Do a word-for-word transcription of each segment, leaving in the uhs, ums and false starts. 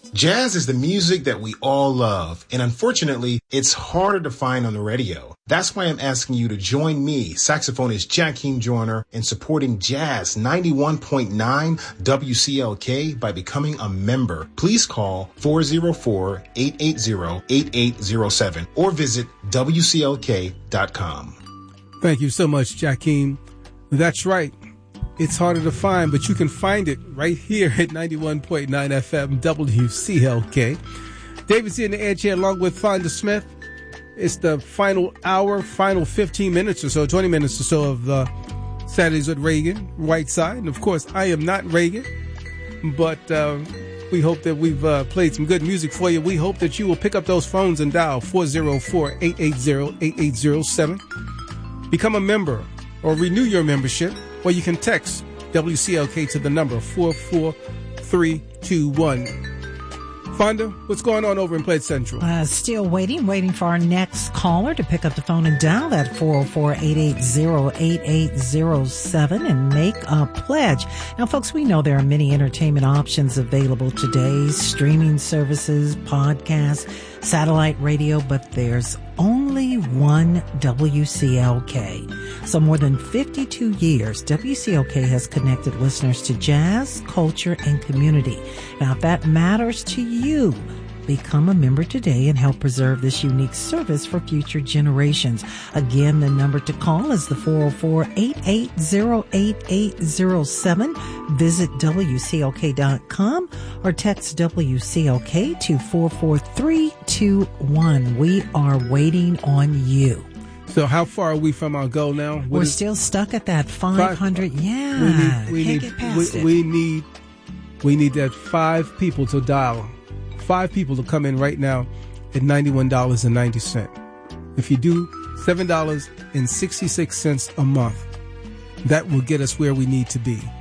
Jazz is the music that we all love, and unfortunately, it's harder to find on the radio. That's why I'm asking you to join me, saxophonist Jakeem Joyner, in supporting Jazz ninety-one point nine W C L K by becoming a member. Please call four oh four, eight eight zero, eight eight zero seven or visit W C L K dot com. Thank you so much, Jakeem. That's right. It's harder to find, but you can find it right here at ninety-one point nine F M W C L K. David's here in the air chair along with Fonda Smith. It's the final hour, final fifteen minutes or so, twenty minutes or so of uh, Saturdays with Reagan, Whiteside. And, of course, I am not Reagan, but uh, we hope that we've uh, played some good music for you. We hope that you will pick up those phones and dial four oh four, eight eight zero, eight eight zero seven. Become a member or renew your membership. Or you can text W C L K to the number four four three two one. Fonda, what's going on over in Pledge Central? Uh, still waiting, waiting for our next caller to pick up the phone and dial that four oh four, eight eight zero, eight eight zero seven and make a pledge. Now, folks, we know there are many entertainment options available today, streaming services, podcasts, satellite radio, but there's only one W C L K. So more than fifty-two years, W C L K has connected listeners to jazz, culture, and community. Now, if that matters to you, become a member today and help preserve this unique service for future generations. Again, the number to call is the four oh four, eight eight zero, eight eight zero seven. Visit W C L K dot com or text W C L K to four four three two one. We are waiting on you. So how far are we from our goal now? What We're is, still stuck at that five hundred. Five, yeah. We need, we can't need, get past we, it. we need, we need that five people to dial. Five people to come in right now at ninety-one dollars and ninety cents. If you do seven dollars and sixty-six cents a month, that will get us where we need to be.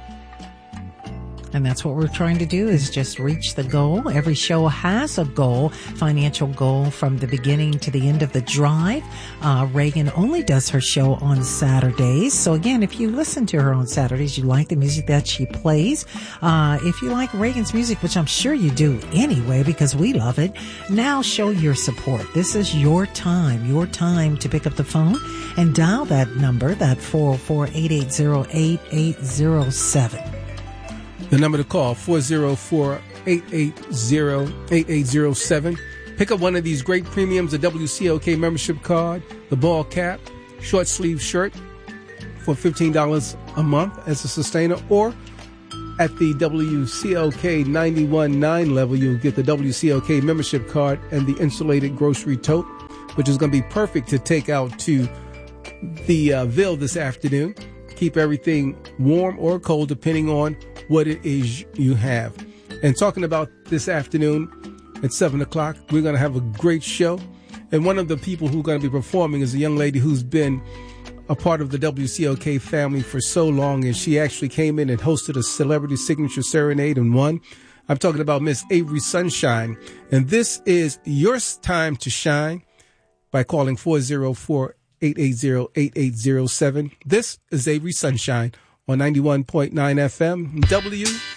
And that's what we're trying to do, is just reach the goal. Every show has a goal, financial goal from the beginning to the end of the drive. Uh, Reagan only does her show on Saturdays. So again, if you listen to her on Saturdays, you like the music that she plays. Uh, if you like Reagan's music, which I'm sure you do anyway, because we love it, now show your support. This is your time, your time to pick up the phone and dial that number, that four oh four, eight eight zero, eight eight zero seven. The number to call, four oh four, eight eight zero, eight eight zero seven. Pick up one of these great premiums, the W C L K membership card, the ball cap, short sleeve shirt for fifteen dollars a month as a sustainer, or at the W C L K ninety-one point nine level, you'll get the W C L K membership card and the insulated grocery tote, which is going to be perfect to take out to the uh, Ville this afternoon. Keep everything warm or cold depending on what it is you have. And talking about this afternoon at seven o'clock, we're going to have a great show. And one of the people who's going to be performing is a young lady who's been a part of the W C L K family for so long, and she actually came in and hosted a celebrity signature serenade and won. I'm talking about Miss Avery Sunshine. And this is your time to shine by calling four oh four, eight eight zero, eight eight zero seven. This is Avery Sunshine on ninety-one point nine F M W